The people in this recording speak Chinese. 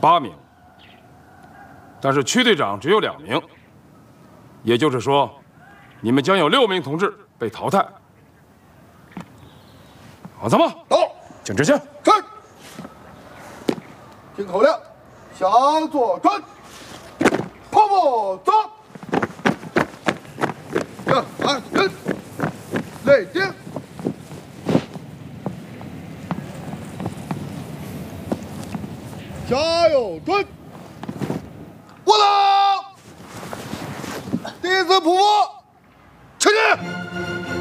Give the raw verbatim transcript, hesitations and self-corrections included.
八名，但是区队长只有两名，也就是说，你们将有六名同志被淘汰。往参谋， 到， 请执行。 是。听口令，向左转，跑步走。两二人，雷定。加油，准！我到，第一次匍匐，前进。